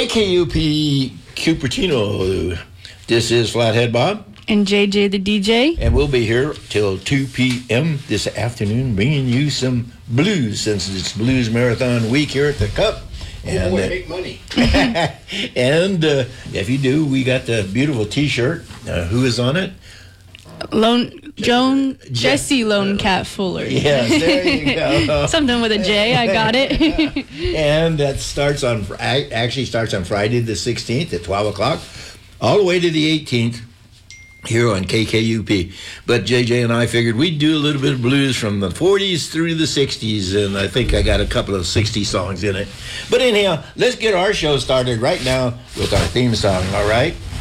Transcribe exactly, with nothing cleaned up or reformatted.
K K U P Cupertino. This is Flathead Bob. And J J the D J. And we'll be here till two p.m. this afternoon bringing you some blues since it's Blues Marathon Week here at the Cup. And boy, uh, make money. And uh, if you do, we got the beautiful T-shirt. Uh, who is on it? Lone Joan Je- Jesse Lone Cat Fuller. Yes, there you go. Something with a J. I got it. And that starts on actually starts on Friday the sixteenth at twelve o'clock, all the way to the eighteenth. Here on K K U P. But J J and I figured we'd do a little bit of blues from the forties through the sixties, and I think I got a couple of sixty songs in it. But anyhow, let's get our show started right now with our theme song, all right?